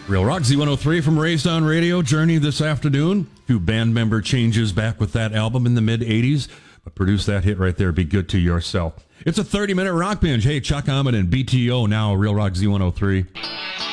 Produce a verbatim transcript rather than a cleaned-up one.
Real Rock Z one oh three from Raised on Radio. Journey this afternoon. Few band member changes back with that album in the mid-eighties. But produce that hit right there. Be good to yourself. It's a thirty-minute rock binge. Hey, Chuck Ahmed and B T O now. Real Rock Z one oh three.